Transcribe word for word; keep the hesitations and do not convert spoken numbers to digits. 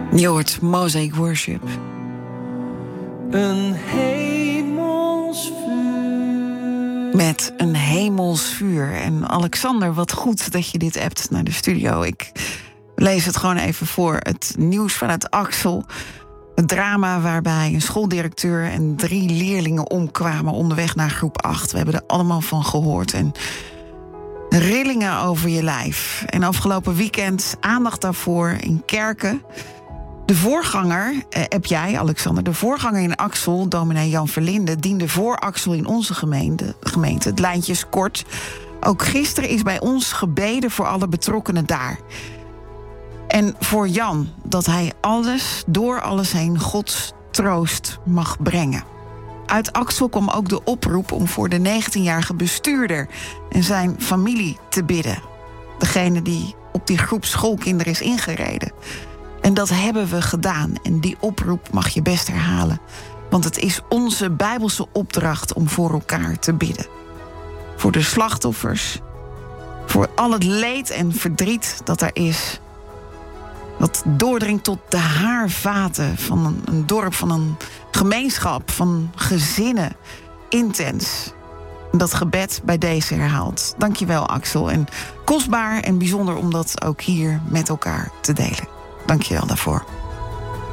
Je hoort Mosaic Worship. Een hemels vuur. Met een hemels vuur. En Alexander, wat goed dat je dit appt naar de studio. Ik lees het gewoon even voor. Het nieuws vanuit Axel. Het drama waarbij een schooldirecteur en drie leerlingen omkwamen onderweg naar groep acht. We hebben er allemaal van gehoord. En rillingen over je lijf. En afgelopen weekend aandacht daarvoor in kerken. De voorganger, eh, heb jij, Alexander, de voorganger in Axel, dominee Jan Verlinde, diende voor Axel in onze gemeente. gemeente. Het lijntje is kort. Ook gisteren is bij ons gebeden voor alle betrokkenen daar. En voor Jan, dat hij alles, door alles heen, Gods troost mag brengen. Uit Axel kwam ook de oproep om voor de negentienjarige bestuurder en zijn familie te bidden. Degene die op die groep schoolkinderen is ingereden. En dat hebben we gedaan. En die oproep mag je best herhalen. Want het is onze Bijbelse opdracht om voor elkaar te bidden. Voor de slachtoffers. Voor al het leed en verdriet dat er is. Dat doordringt tot de haarvaten van een, een dorp, van een gemeenschap, van gezinnen. Intens. Dat gebed bij deze herhaald. Dankjewel, Axel. En kostbaar en bijzonder om dat ook hier met elkaar te delen. Dank je wel daarvoor.